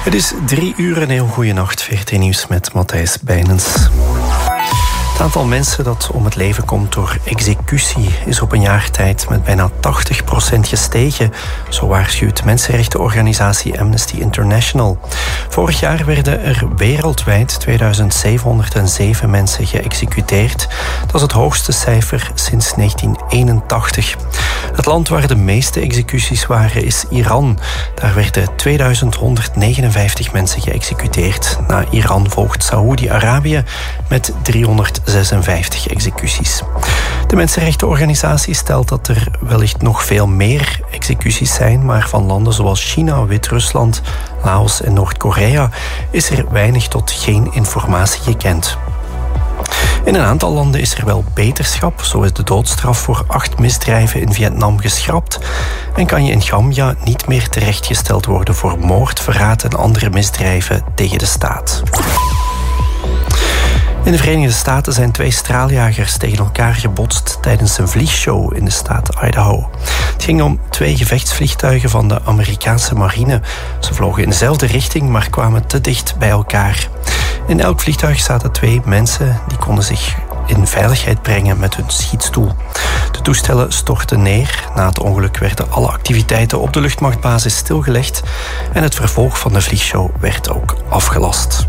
Het is 3 uur, een heel goede nacht. VRT Nieuws met Matthijs Bijnens. Het aantal mensen dat om het leven komt door executie is op een jaar tijd met bijna 80% gestegen. Zo waarschuwt mensenrechtenorganisatie Amnesty International. Vorig jaar werden er wereldwijd 2707 mensen geëxecuteerd. Dat is het hoogste cijfer sinds 1981. Het land waar de meeste executies waren is Iran. Daar werden 2159 mensen geëxecuteerd. Na Iran volgt Saoedi-Arabië met 356 executies. De mensenrechtenorganisatie stelt dat er wellicht nog veel meer executies zijn, maar van landen zoals China, Wit-Rusland, Laos en Noord-Korea is er weinig tot geen informatie gekend. In een aantal landen is er wel beterschap. Zo is de doodstraf voor 8 misdrijven in Vietnam geschrapt en kan je in Gambia niet meer terechtgesteld worden voor moord, verraad en andere misdrijven tegen de staat. In de Verenigde Staten zijn 2 straaljagers tegen elkaar gebotst tijdens een vliegshow in de staat Idaho. Het ging om 2 gevechtsvliegtuigen van de Amerikaanse marine. Ze vlogen in dezelfde richting, maar kwamen te dicht bij elkaar. In elk vliegtuig zaten 2 mensen die konden zich in veiligheid brengen met hun schietstoel. De toestellen stortten neer. Na het ongeluk werden alle activiteiten op de luchtmachtbasis stilgelegd en het vervolg van de vliegshow werd ook afgelast.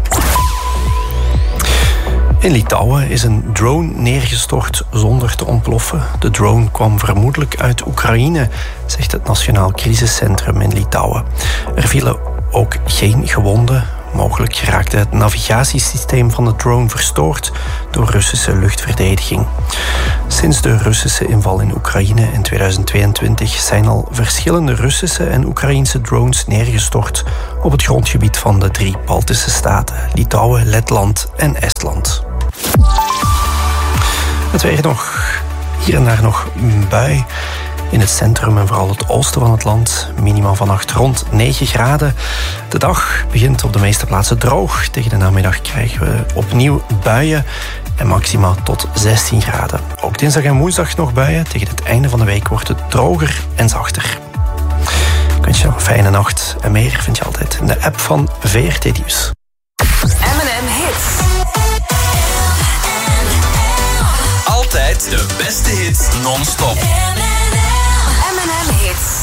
In Litouwen is een drone neergestort zonder te ontploffen. De drone kwam vermoedelijk uit Oekraïne, zegt het Nationaal Crisiscentrum in Litouwen. Er vielen ook geen gewonden. Mogelijk geraakte het navigatiesysteem van de drone verstoord door Russische luchtverdediging. Sinds de Russische inval in Oekraïne in 2022 zijn al verschillende Russische en Oekraïense drones neergestort op het grondgebied van de 3 Baltische staten, Litouwen, Letland en Estland. Het weer nog, hier en daar nog een bui. In het centrum en vooral het oosten van het land. Minimaal vannacht rond 9 graden. De dag begint op de meeste plaatsen droog. Tegen de namiddag krijgen we opnieuw buien. En maximaal tot 16 graden. Ook dinsdag en woensdag nog buien. Tegen het einde van de week wordt het droger en zachter. Ik wens je nog een fijne nacht. En meer vind je altijd in de app van VRT Nieuws. M&M Hits. Altijd de beste hits non-stop. M&M Hits.